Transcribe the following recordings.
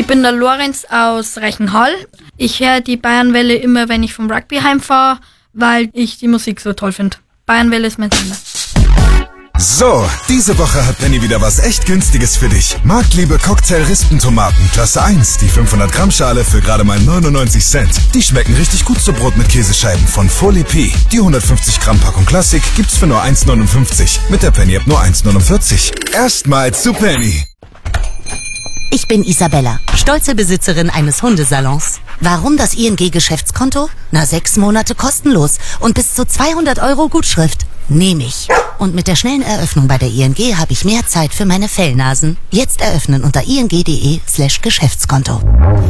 bin der Lorenz aus Reichenhall. Ich höre die Bayernwelle immer, wenn ich vom Rugby heimfahre, weil ich die Musik so toll finde. Bayernwelle ist mein Sender. So, diese Woche hat Penny wieder was echt Günstiges für dich. Marktliebe Cocktail-Rispentomaten, Klasse 1, die 500 Gramm Schale für gerade mal 99 Cent. Die schmecken richtig gut zu Brot mit Käsescheiben von Folie P. Die 150 Gramm Packung Klassik gibt's für nur 1,59. Mit der Penny-App nur 1,49. Erstmals zu Penny. Ich bin Isabella, stolze Besitzerin eines Hundesalons. Warum das ING-Geschäftskonto? 6 Monate kostenlos und bis zu 200 € Gutschrift. Nehme ich. Und mit der schnellen Eröffnung bei der ING habe ich mehr Zeit für meine Fellnasen. Jetzt eröffnen unter ing.de/Geschäftskonto.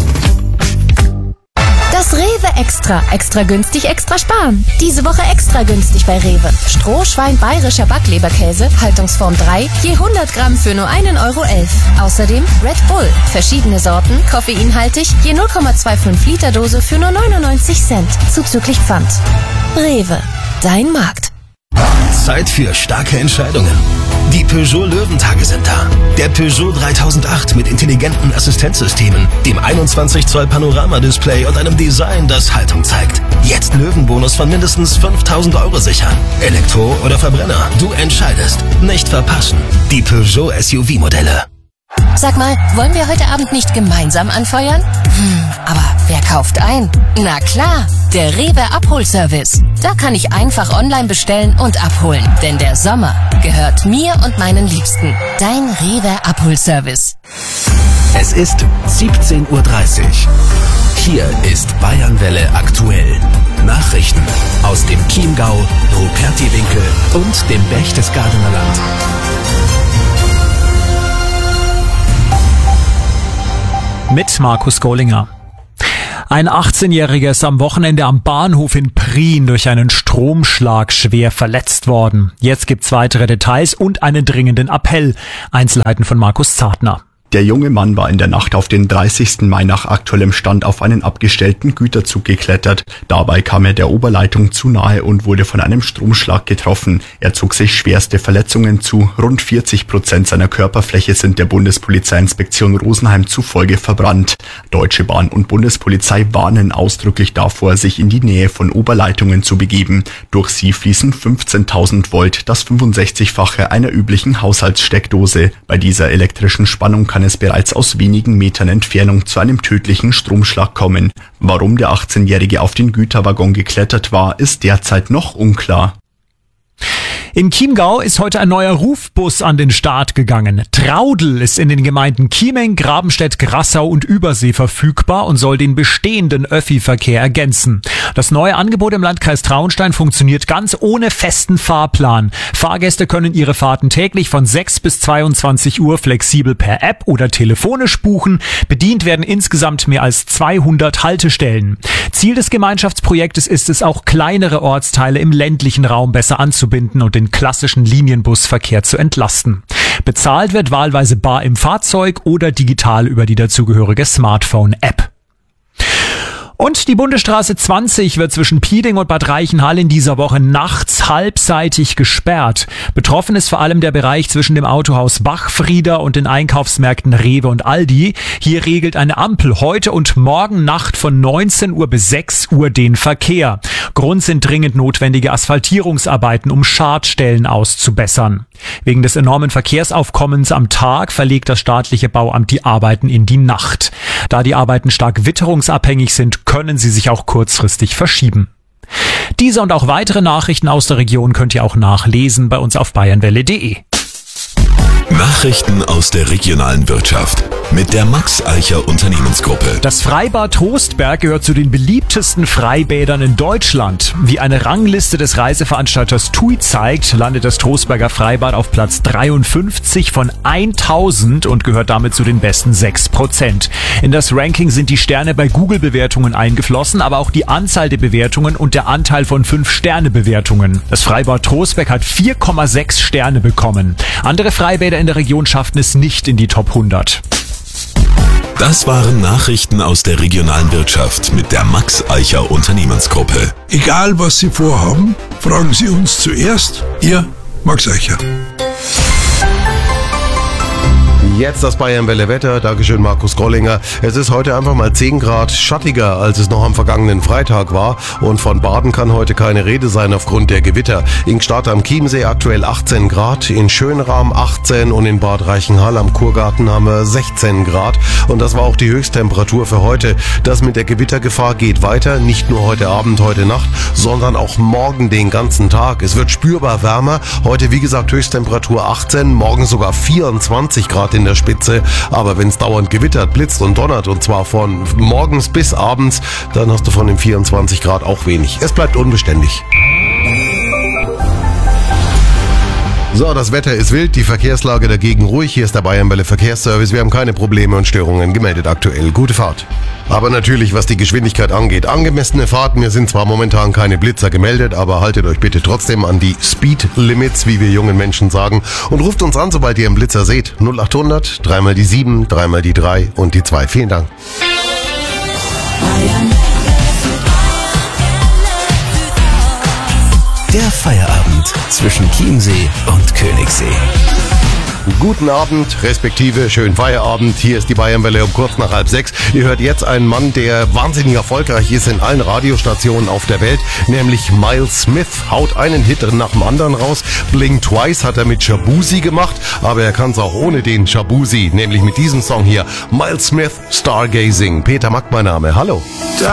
Das Rewe Extra. Extra günstig, extra sparen. Diese Woche extra günstig bei Rewe. Strohschwein bayerischer Backleberkäse, Haltungsform 3, je 100 Gramm für nur 1,11 €. Außerdem Red Bull. Verschiedene Sorten, koffeinhaltig, je 0,25 Liter Dose für nur 99 Cent. Zuzüglich Pfand. Rewe. Dein Markt. Zeit für starke Entscheidungen. Die Peugeot Löwentage sind da. Der Peugeot 3008 mit intelligenten Assistenzsystemen, dem 21 Zoll Panoramadisplay und einem Design, das Haltung zeigt. Jetzt Löwenbonus von mindestens 5.000 € sichern. Elektro oder Verbrenner, du entscheidest. Nicht verpassen. Die Peugeot SUV-Modelle. Sag mal, wollen wir heute Abend nicht gemeinsam anfeuern? Aber wer kauft ein? Na klar, der Rewe Abholservice. Da kann ich einfach online bestellen und abholen. Denn der Sommer gehört mir und meinen Liebsten. Dein Rewe Abholservice. Es ist 17:30 Uhr. Hier ist Bayernwelle aktuell. Nachrichten aus dem Chiemgau, Rupertiwinkel und dem Berchtesgadener Land. Mit Markus Gollinger. Ein 18-Jähriger ist am Wochenende am Bahnhof in Prien durch einen Stromschlag schwer verletzt worden. Jetzt gibt's weitere Details und einen dringenden Appell. Einzelheiten von Markus Zartner. Der junge Mann war in der Nacht auf den 30. Mai nach aktuellem Stand auf einen abgestellten Güterzug geklettert. Dabei kam er der Oberleitung zu nahe und wurde von einem Stromschlag getroffen. Er zog sich schwerste Verletzungen zu. Rund 40% seiner Körperfläche sind der Bundespolizeiinspektion Rosenheim zufolge verbrannt. Deutsche Bahn und Bundespolizei warnen ausdrücklich davor, sich in die Nähe von Oberleitungen zu begeben. Durch sie fließen 15.000 Volt, das 65-fache einer üblichen Haushaltssteckdose. Bei dieser elektrischen Spannung kann es bereits aus wenigen Metern Entfernung zu einem tödlichen Stromschlag kommen. Warum der 18-Jährige auf den Güterwaggon geklettert war, ist derzeit noch unklar. In Chiemgau ist heute ein neuer Rufbus an den Start gegangen. Traudl ist in den Gemeinden Chiemeng, Grabenstedt, Grassau und Übersee verfügbar und soll den bestehenden Öffi-Verkehr ergänzen. Das neue Angebot im Landkreis Traunstein funktioniert ganz ohne festen Fahrplan. Fahrgäste können ihre Fahrten täglich von 6 bis 22 Uhr flexibel per App oder telefonisch buchen. Bedient werden insgesamt mehr als 200 Haltestellen. Ziel des Gemeinschaftsprojektes ist es, auch kleinere Ortsteile im ländlichen Raum besser anzubinden und den klassischen Linienbusverkehr zu entlasten. Bezahlt wird wahlweise bar im Fahrzeug oder digital über die dazugehörige Smartphone-App. Und die Bundesstraße 20 wird zwischen Pieding und Bad Reichenhall in dieser Woche nachts halbseitig gesperrt. Betroffen ist vor allem der Bereich zwischen dem Autohaus Bachfrieder und den Einkaufsmärkten Rewe und Aldi. Hier regelt eine Ampel heute und morgen Nacht von 19 Uhr bis 6 Uhr den Verkehr. Grund sind dringend notwendige Asphaltierungsarbeiten, um Schadstellen auszubessern. Wegen des enormen Verkehrsaufkommens am Tag verlegt das staatliche Bauamt die Arbeiten in die Nacht. Da die Arbeiten stark witterungsabhängig sind, können sie sich auch kurzfristig verschieben. Diese und auch weitere Nachrichten aus der Region könnt ihr auch nachlesen bei uns auf bayernwelle.de. Nachrichten aus der regionalen Wirtschaft mit der Max Eicher Unternehmensgruppe. Das Freibad Trostberg gehört zu den beliebtesten Freibädern in Deutschland. Wie eine Rangliste des Reiseveranstalters TUI zeigt, landet das Trostberger Freibad auf Platz 53 von 1000 und gehört damit zu den besten 6%. In das Ranking sind die Sterne bei Google-Bewertungen eingeflossen, aber auch die Anzahl der Bewertungen und der Anteil von 5-Sterne-Bewertungen. Das Freibad Trostberg hat 4,6 Sterne bekommen. Andere Freibäder in der Region schafften es nicht in die Top 100. Das waren Nachrichten aus der regionalen Wirtschaft mit der Max Eicher Unternehmensgruppe. Egal was Sie vorhaben, fragen Sie uns zuerst. Ihr Max Eicher. Jetzt das Bayernwelle-Wetter. Dankeschön, Markus Gollinger. Es ist heute einfach mal 10 Grad schattiger, als es noch am vergangenen Freitag war. Und von Baden kann heute keine Rede sein aufgrund der Gewitter. In Gstaad am Chiemsee aktuell 18 Grad, in Schönrahm 18 und in Bad Reichenhall am Kurgarten haben wir 16 Grad. Und das war auch die Höchsttemperatur für heute. Das mit der Gewittergefahr geht weiter. Nicht nur heute Abend, heute Nacht, sondern auch morgen den ganzen Tag. Es wird spürbar wärmer. Heute, wie gesagt, Höchsttemperatur 18, morgen sogar 24 Grad in der Spitze. Aber wenn es dauernd gewittert, blitzt und donnert, und zwar von morgens bis abends, dann hast du von den 24 Grad auch wenig. Es bleibt unbeständig. So, das Wetter ist wild, die Verkehrslage dagegen ruhig. Hier ist der Bayernwelle Verkehrsservice. Wir haben keine Probleme und Störungen gemeldet aktuell. Gute Fahrt. Aber natürlich, was die Geschwindigkeit angeht, angemessene Fahrten. Mir sind zwar momentan keine Blitzer gemeldet, aber haltet euch bitte trotzdem an die Speed Limits, wie wir jungen Menschen sagen. Und ruft uns an, sobald ihr einen Blitzer seht. 0800, 3 die 7, 3 die 3 und die 2. Vielen Dank. Der Feierabend zwischen Chiemsee und Königssee. Guten Abend, respektive schönen Feierabend. Hier ist die Bayernwelle um kurz nach 5:30. Ihr hört jetzt einen Mann, der wahnsinnig erfolgreich ist in allen Radiostationen auf der Welt, nämlich Miles Smith. Haut einen Hit nach dem anderen raus. Blink Twice hat er mit Shaboozey gemacht, aber er kann es auch ohne den Shaboozey, nämlich mit diesem Song hier. Miles Smith, Stargazing. Peter Mack mein Name. Hallo.